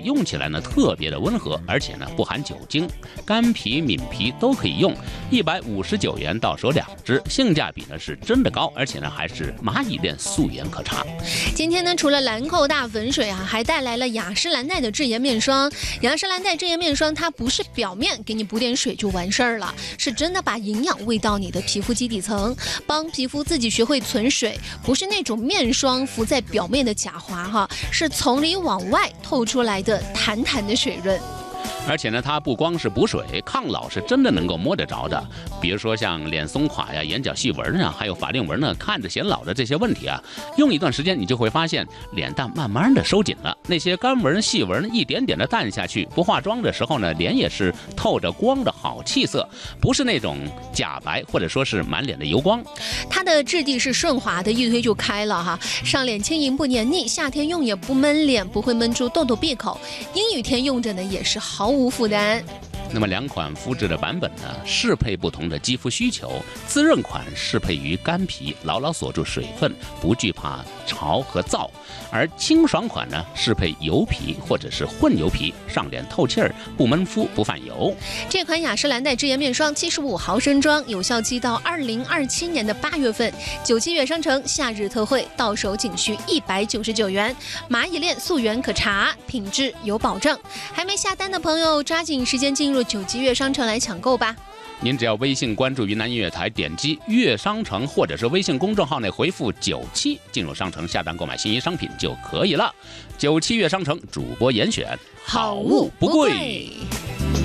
用起来呢特别的温和，而且呢不含酒精，干皮、抿皮都可以用，159元到手2支，性价比呢是真的高，而且呢还是蚂蚁链素颜可查。 今天呢，除了兰蔻大粉水啊，还带来了雅诗兰黛的智颜面霜。雅诗兰黛智颜面霜，它不是表面给你补点水就完事儿了，是真的把营养喂到你的皮肤基底层，帮皮肤自己学会存水，不是那种面霜浮在表面的假滑哈，是从里往外透出来的弹弹的水润。 而且呢，它不光是补水，抗老是真的能够摸得着的。比如说像脸松垮呀、眼角细纹啊，还有法令纹呢，看着显老的这些问题啊，用一段时间你就会发现脸蛋慢慢的收紧了，那些干纹、细纹一点点的淡下去。不化妆的时候呢，脸也是透着光的好气色，不是那种假白或者说是满脸的油光。 它的质地是顺滑的，一推就开了哈，上脸轻盈不黏腻，夏天用也不闷脸，不会闷出痘痘闭口，阴雨天用着呢也是毫无负担。 那么2款肤质的版本呢，适配不同的肌肤需求。滋润款适配于干皮，牢牢锁住水分，不惧怕潮和燥；而清爽款呢，适配油皮或者是混油皮，上脸透气儿，不闷肤不泛油。 这款雅诗兰黛智颜面霜75毫升装，有效期到2027年的8月份。97月商城夏日特惠，到手仅需199元，蚂蚁链溯源可查，品质有保证。还没下单的朋友，抓紧时间进入97月商城来抢购吧。 您只要微信关注云南音乐台，点击乐商城或者是微信公众号内回复97，进入商城下单购买心仪商品就可以了。97月商城主播严选，好物不贵。